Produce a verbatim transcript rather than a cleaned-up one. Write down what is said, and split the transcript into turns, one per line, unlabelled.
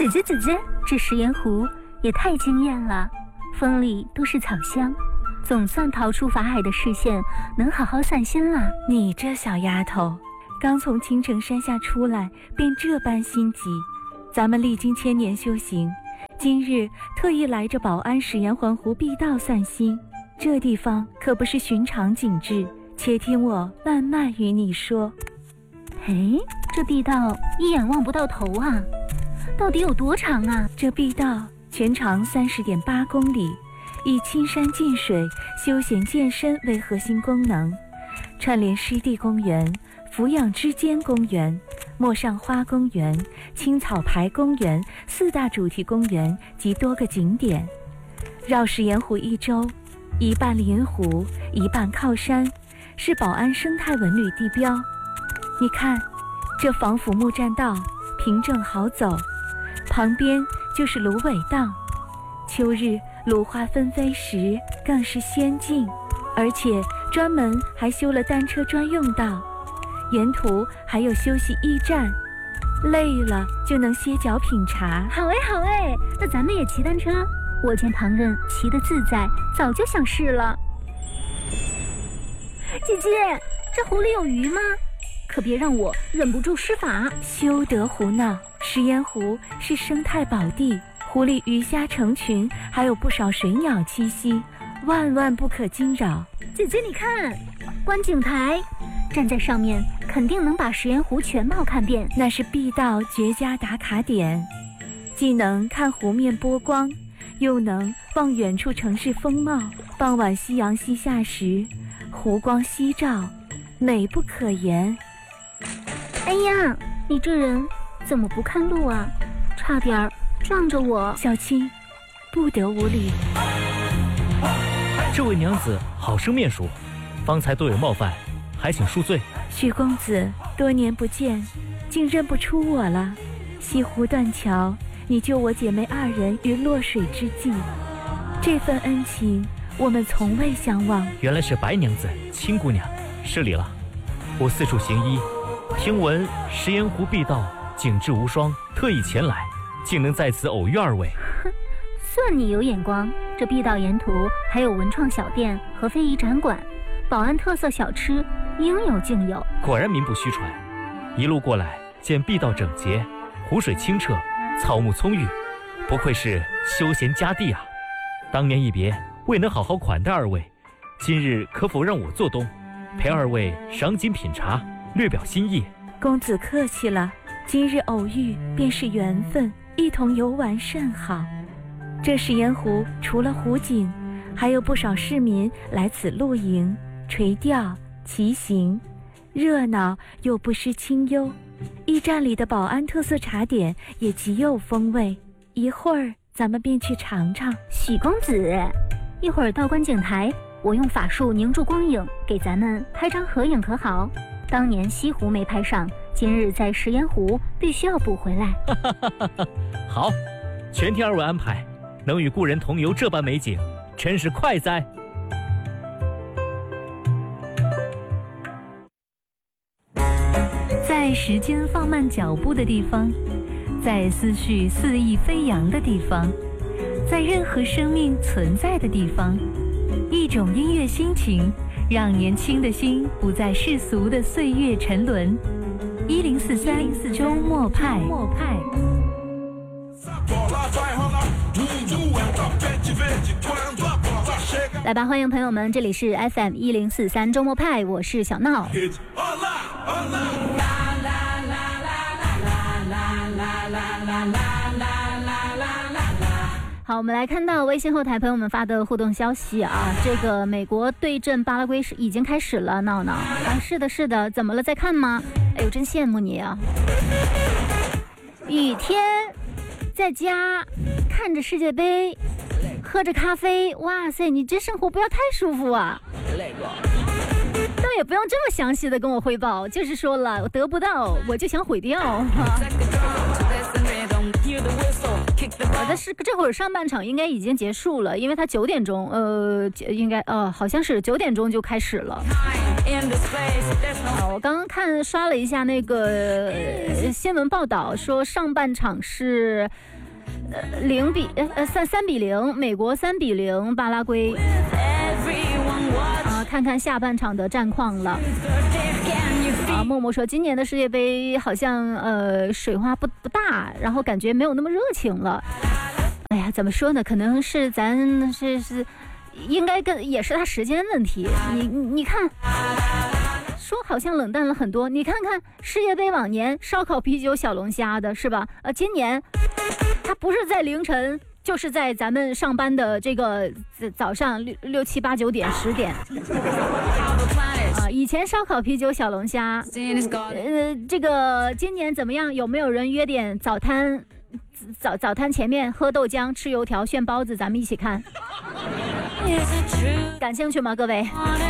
子子子子，这食盐湖也太惊艳了，风里都是草香，总算逃出法海的视线，能好好散心了。
你这小丫头，刚从青城山下出来，便这般心急。咱们历经千年修行，今日特意来这宝安食盐环湖碧道散心，这地方可不是寻常景致，且听我慢慢与你说。
哎，这碧道一眼望不到头啊，到底有多长啊？
这碧道全长三十点八公里，以青山近水、休闲健身为核心功能，串联湿地公园、俯仰之间公园、陌上花公园、青草牌公园四大主题公园及多个景点，绕食盐湖一周，一半临湖，一半靠山，是宝安生态文旅地标。你看，这防腐木栈道平整好走，旁边就是芦苇荡，秋日芦花纷飞时更是仙境，而且专门还修了单车专用道，沿途还有休息驿站，累了就能歇脚品茶。
好哎好哎，那咱们也骑单车，我见旁人骑得自在，早就想试了。姐姐，这湖里有鱼吗？可别让我忍不住施法。
休得胡闹，食盐湖是生态宝地，湖里鱼虾成群，还有不少水鸟栖息，万万不可惊扰。
姐姐你看，观景台，站在上面肯定能把食盐湖全貌看遍。
那是碧道绝佳打卡点，既能看湖面波光，又能望远处城市风貌。傍晚夕阳西下时，湖光夕照，美不可言。
哎呀，你这人怎么不看路啊？差点撞着我。
小青，不得无礼。
这位娘子好生面熟，方才多有冒犯，还请恕罪。
许公子多年不见，竟认不出我了。西湖断桥，你救我姐妹二人于落水之际，这份恩情我们从未相忘。
原来是白娘子、青姑娘，失礼了。我四处行医，听闻食盐湖碧道景致无双，特意前来，竟能在此偶遇二位。
算你有眼光，这碧道沿途还有文创小店和非遗展馆，宝安特色小吃应有尽有。
果然名不虚传，一路过来见碧道整洁，湖水清澈，草木葱郁，不愧是休闲佳地啊。当年一别，未能好好款待二位，今日可否让我做东，陪二位赏景品茶，略表心意。
公子客气了，今日偶遇便是缘分，一同游玩甚好。这食盐湖除了湖景，还有不少市民来此露营、垂钓、骑行，热闹又不失清幽。驿站里的宝安特色茶点也极有风味，一会儿咱们便去尝尝。
许公子，一会儿到观景台，我用法术凝住光影，给咱们拍张合影可好？当年西湖没拍上，今日在食盐湖必须要补回来。
好，全听二位安排，能与故人同游这般美景，真是快哉！
在时间放慢脚步的地方，在思绪肆意飞扬的地方，在任何生命存在的地方，一种音乐心情，让年轻的心不在世俗的岁月沉沦。一零四三周末派。
来吧，欢迎朋友们，这里是 F M 一零四三周末派，我是小闹。好，我们来看到微信后台朋友们发的互动消息啊，这个美国对阵巴拉圭是已经开始了，闹闹啊，是的，是的，怎么了？在看吗？哎呦，真羡慕你啊！雨天在家看着世界杯，喝着咖啡，哇塞，你这生活不要太舒服啊！倒也不用这么详细的跟我汇报，就是说了，我得不到我就想毁掉。好的，是这会儿上半场应该已经结束了，因为它九点钟，呃，应该呃好像是九点钟就开始了。 啊，我刚刚看刷了一下那个、呃、新闻报道，说上半场是呃零比呃三三比零，美国三比零巴拉圭。啊，看看下半场的战况了。啊，默默说今年的世界杯好像呃水花不不大，然后感觉没有那么热情了。哎呀，怎么说呢？可能是咱是是应该跟也是他时间问题。你你你看。说好像冷淡了很多，你看看世界杯往年烧烤啤酒小龙虾的是吧？呃，今年它不是在凌晨，就是在咱们上班的这个早上六六七八九点十点。啊，以前烧烤啤酒小龙虾，呃，这个今年怎么样？有没有人约点早摊？早早摊前面喝豆浆、吃油条、炫包子，咱们一起看。感兴趣吗，各位？